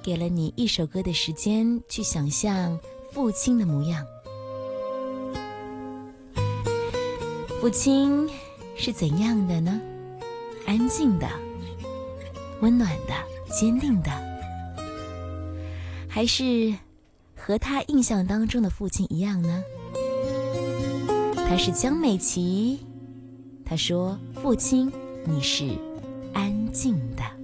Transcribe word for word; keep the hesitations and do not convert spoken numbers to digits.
给了你一首歌的时间去想象父亲的模样。父亲是怎样的呢？安静的、温暖的、坚定的，还是和他印象当中的父亲一样呢？他是江美琪，他说：父亲，你是安静的。